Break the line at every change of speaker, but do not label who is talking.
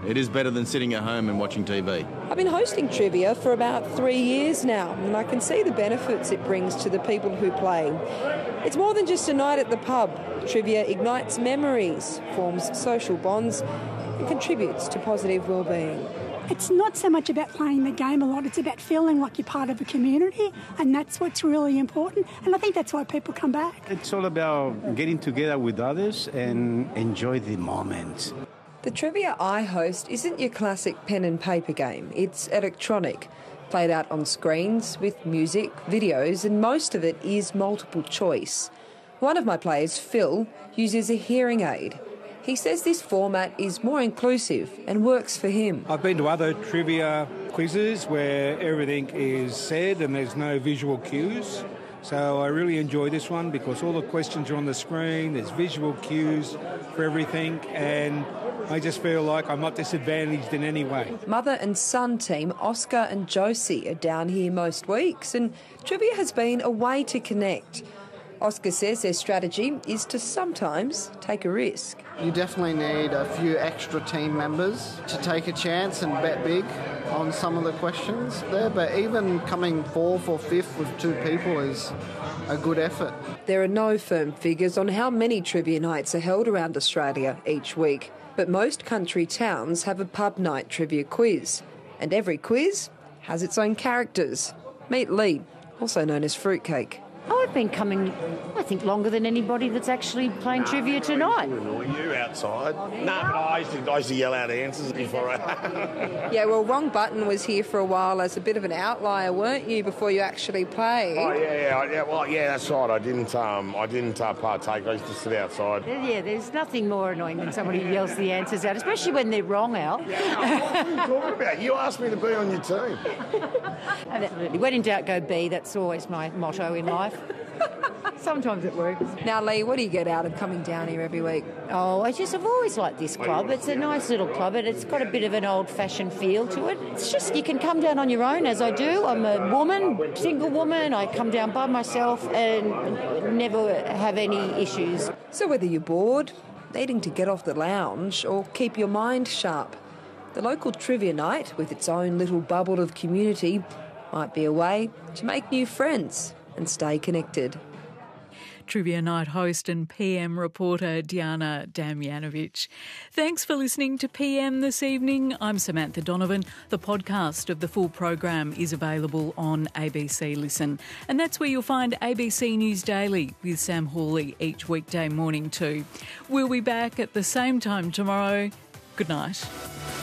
It is better than sitting at home and watching TV.
I've been hosting trivia for about 3 years now, and I can see the benefits it brings to the people who play. It's more than just a night at the pub. Trivia ignites memories, forms social bonds, and contributes to positive well-being.
It's not so much about playing the game a lot, it's about feeling like you're part of a community, and that's what's really important, and I think that's why people come back.
It's all about getting together with others and enjoy the moment.
The trivia I host isn't your classic pen and paper game. It's electronic, played out on screens with music, videos, and most of it is multiple choice. One of my players, Phil, uses a hearing aid. He says this format is more inclusive and works for him.
I've been to other trivia quizzes where everything is said and there's no visual cues. So I really enjoy this one because all the questions are on the screen, there's visual cues for everything, and I just feel like I'm not disadvantaged in any way.
Mother and son team Oscar and Josie are down here most weeks, and trivia has been a way to connect. Oscar says their strategy is to sometimes take a risk.
You definitely need a few extra team members to take a chance and bet big on some of the questions there, but even coming fourth or fifth with two people is a good effort.
There are no firm figures on how many trivia nights are held around Australia each week, but most country towns have a pub night trivia quiz, and every quiz has its own characters. Meet Lee, also known as Fruitcake.
I've been coming, I think, longer than anybody that's actually playing trivia tonight.
You outside? No, but I used to yell out answers before.
Yeah, well, Wrong Button was here for a while as a bit of an outlier, weren't you, before you actually played?
Oh yeah, that's right. I didn't partake. I used to sit outside.
Yeah, there's nothing more annoying than somebody who yells the answers out, especially when they're wrong, Al.
What are you talking about? You asked me to be on your team.
Absolutely. When in doubt, go B. That's always my motto in life. Sometimes it works.
Now, Lee, what do you get out of coming down here every week?
Oh, I've always liked this club. It's a nice little club, and it's got a bit of an old-fashioned feel to it. It's just, you can come down on your own, as I do. I'm a woman, single woman. I come down by myself and never have any issues.
So whether you're bored, needing to get off the lounge, or keep your mind sharp, the local trivia night, with its own little bubble of community, might be a way to make new friends and stay connected.
Trivia Night host and PM reporter Diana Damjanovic. Thanks for listening to PM this evening. I'm Samantha Donovan. The podcast of the full program is available on ABC Listen. And that's where you'll find ABC News Daily with Sam Hawley each weekday morning too. We'll be back at the same time tomorrow. Good night.